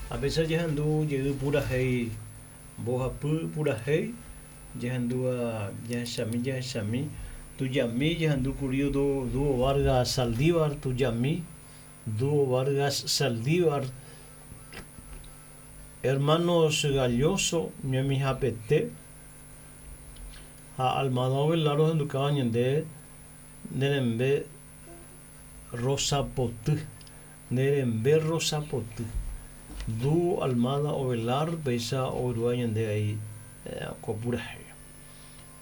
A pesar de handu jadi pura hei boha pura hei jahandu Jahashami Tujami jahandu curió Duo Vargas Saldívar Tujami Duo Vargas Saldívar hermanos Galloso Ñemi Japete ha Almado Velaro handu kañende Nerembe Rosa Potu Nerembe Rosa Potu Du Almada Ovelar Beisa Oruañende ahí Kopura